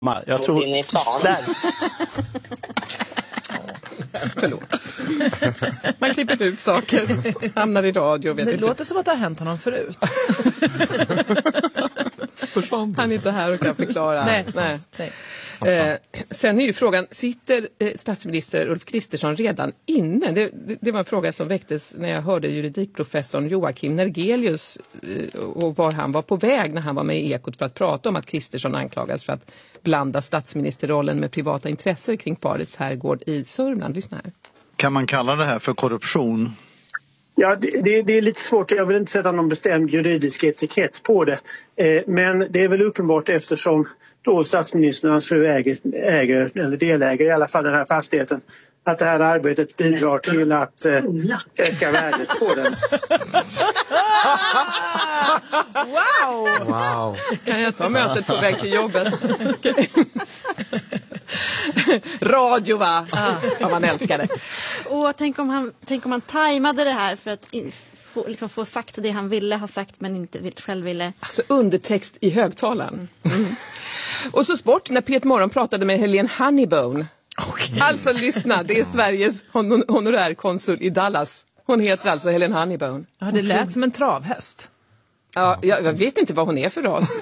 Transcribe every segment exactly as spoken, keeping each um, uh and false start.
Jag tror... in i stan. Där. Förlåt. Man klipper ut saker, hamnar i radio. Vet det inte. låter som att det har hänt honom förut. Han är inte här och kan förklara. Nej, Nej. Nej. Eh, sen är ju frågan, sitter eh, statsminister Ulf Kristersson redan inne? Det, det, det var en fråga som väcktes när jag hörde juridikprofessorn Joakim Nergelius eh, och var han var på väg när han var med i Ekot för att prata om att Kristersson anklagas för att blanda statsministerrollen med privata intressen kring parets herrgård i Sörmland. Lyssna här. Kan man kalla det här för korruption? Ja, det, det, det är lite svårt. Jag vill inte sätta någon bestämd juridisk etikett på det. Eh, men det är väl uppenbart eftersom då statsministern och hans fru äger, äger, eller deläger i alla fall den här fastigheten, att det här arbetet bidrar till att eh, öka värdet på den. Wow! Wow. Kan jag ta mötet på väg till jobbet? Radio, va? Ja, man älskar det. Och tänk om han, tänk om han tajmade det här för att in, få, liksom få sagt det han ville ha sagt men inte vill, själv ville. Alltså undertext i högtalaren. Mm. Och så sport, när P ett Morgon pratade med Helene Honeybone. Okay. Alltså lyssna, det är Sveriges hon- honorärkonsul i Dallas. Hon heter alltså Helene Honeybone. Ja, det lät som en travhäst. Ja, jag, jag vet inte vad hon är för ras.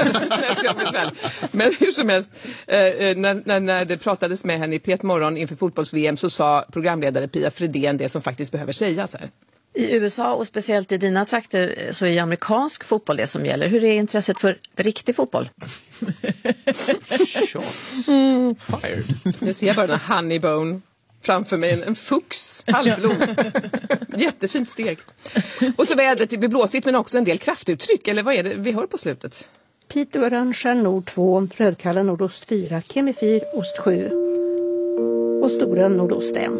Men hur som helst, eh, när, när, när det pratades med henne i P ett Morgon inför fotbolls-V M så sa programledare Pia Fredén det som faktiskt behöver sägas här. I U S A och speciellt i dina trakter så är amerikansk fotboll det som gäller. Hur är intresset för riktig fotboll? Shots mm. fired. Nu ser jag bara den här Honeybone framför mig, en, en fux, halvblod. Jättefint steg. Och så vädret, det blir blåsigt men också en del kraftuttryck, eller vad är det vi hör på slutet? Piteå Orangea Nord två, Rödkalla Nordost fyra, Kemifir Ost sju och Stora Nordost ett.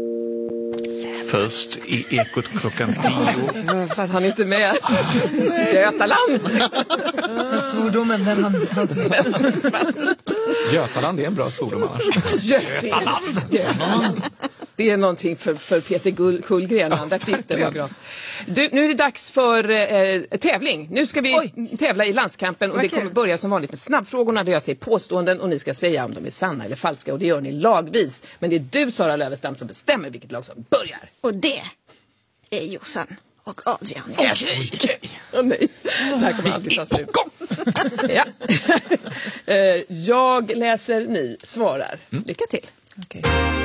Först i Ekot klockan tio. För han är inte med. Götaland. Svordomen, den han... han Götaland är en bra svordom annars. Götaland. Götaland. Det är någonting för, för Peter Gull, Kullgren, andra artisten. Du, nu är det dags för eh, tävling. Nu ska vi Oj. tävla i landskampen och okay. det kommer börja som vanligt med snabbfrågorna där jag säger påståenden och ni ska säga om de är sanna eller falska och det gör ni lagvis. Men det är du, Sara Lövestam, som bestämmer vilket lag som börjar. Och det är Jossan och Adrian. Okej, okay, okej. Okay. Oh, nej, det här kommer alltid ta slut. Ja. Jag läser, ni svarar. Mm. Lycka till. Okay.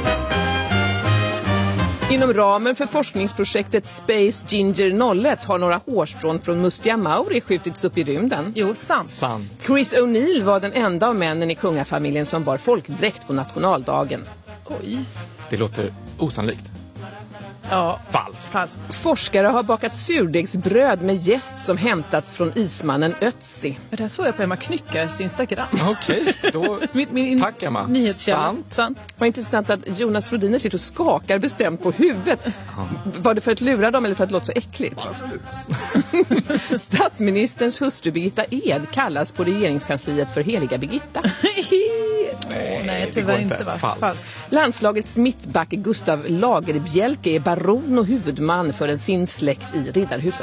Inom ramen för forskningsprojektet Space Ginger noll ett har några hårstrån från Mustia Mauri skjutits upp i rymden. Jo, sant. sant. Chris O'Neill var den enda av männen i kungafamiljen som bar folkdräkt på nationaldagen. Oj. Det låter osannolikt. Ja, falskt. falskt. Forskare har bakat surdegsbröd med jäst som hämtats från ismannen Ötzi. Det där såg jag på Emma Knyckares Instagram. Okej, okay, då min, min tack Emma. Nyhetskälla. Sant. Sant. Vad intressant att Jonas Rodiner sitter och skakar bestämt på huvudet. Aha. Var det för att lura dem eller för att det låter så äckligt? Statsministerns hustru Birgitta Ed kallas på regeringskansliet för heliga Birgitta. Nej, nej, tyvärr inte. Va? Falskt. Falskt. Landslagets mittback Gustav Lagerbjälke är baron och huvudman för en sin släkt i Riddarhuset.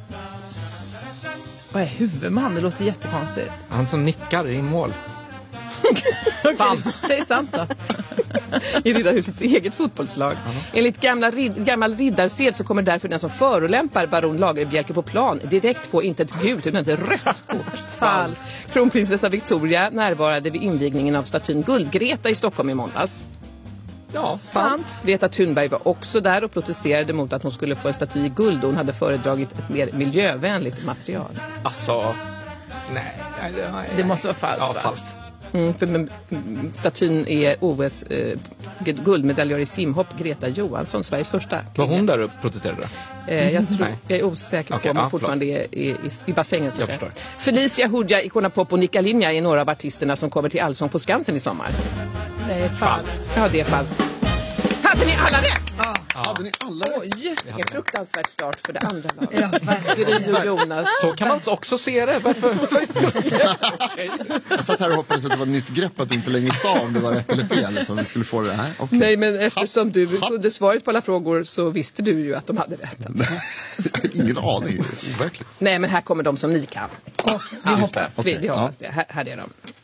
Vad är huvudman? Det låter jättekonstigt. Han som nickar i mål. Okay. Sant. Säg sant då. I Riddarhusets eget fotbollslag. Uh-huh. Enligt gamla rid- gammal riddarsed så kommer därför den som förolämpar baron Lagerbjälke på plan direkt få inte ett gult utan ett rött kort. Falskt. Kronprinsessa Victoria närvarade vid invigningen av statyn Guldgreta i Stockholm i måndags. Ja, sant. Greta Thunberg var också där och protesterade mot att hon skulle få en staty i guld och hon hade föredragit ett mer miljövänligt material. Alltså, nej. nej, nej det måste vara falskt. Ja, falskt. Mm, för men, statyn är O S eh, guldmedaljör i simhopp Greta Johansson, Sveriges första. Var hon där och protesterade? Eh, jag, tror, jag är osäker okay, på om hon ja, fortfarande är i, i, i bassängen. Så jag förstår. Felicia Hudja, Icona Pop och Nika Linja är några av artisterna som kommer till Allsång på Skansen i sommar. Nej, falskt. Ja, det är falskt. Hade ni alla rätt? Ah. Ja. Hade ni alla rätt? Oj, en fruktansvärt start för det andra laget. Ja, Gry och Jonas. Så kan man också se det. Varför? Jag satt här och hoppades att det var ett nytt grepp att du inte längre sa om det var rätt eller fel. Utan vi skulle få det här. Okay. Nej, men eftersom du kunde svaret på alla frågor så visste du ju att de hade rätt. Ingen aning, overkligt. Nej, men här kommer de som ni kan. Oh, vi hoppas. Vi, vi hoppas det. Här, här är de.